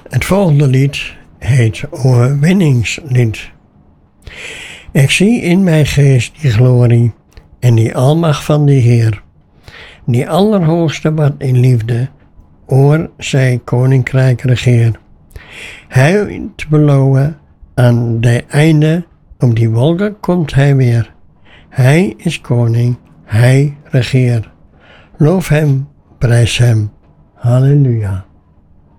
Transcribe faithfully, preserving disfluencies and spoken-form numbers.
Het volgende lied heet Overwinningslied. Ik zie in mijn geest die glorie en die almacht van de Heer, die allerhoogste wat in liefde oor zijn koninkrijk regeer. Hij te beloven aan de einde, op die wolken komt hij weer. Hij is koning, hij regeert. Loof hem, prijs hem. Halleluja.